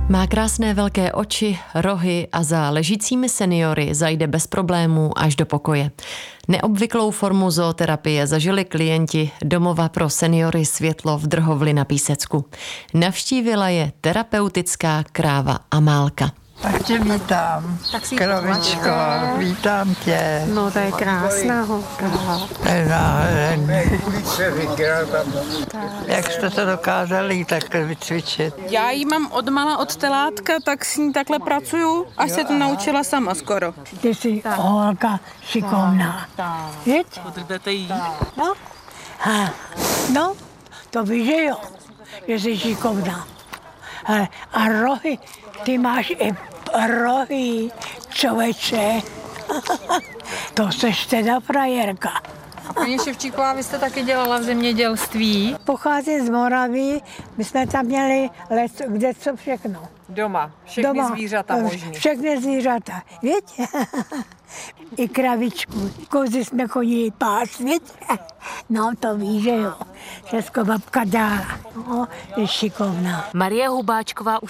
Má krásné velké oči, rohy a za ležícími seniory zajde bez problémů až do pokoje. Neobvyklou formu zooterapie zažili klienti Domova pro seniory Světlo v Drhovli na Písecku. Navštívila je terapeutická kráva Amálka. Tak tě vítám, kravičko, vítám tě. No, to je krásná holka. Jak jste to dokázali takhle vycvičit? Já ji mám odmala od telátka, tak s ní takhle pracuju, až se to naučila sama skoro. Ty jsi holka šikovná. Víš? Podrdete jí? No, to víš, že jo, že jsi šikovná. A rohy, ty máš i rohy, člověče. To seš teda frajerka. A paní Ševčíková, vy jste taky dělala v zemědělství? Pocházím z Moravy, my jsme tam měli les, kde co všechno. Doma. Všechny zvířata možný. Všechny zvířata, víš? I kravičku, kozy jsme chodili pás, víš? No to víš, že jo. Všechno babka dá. No, je šikovná. Marie Hubáčková už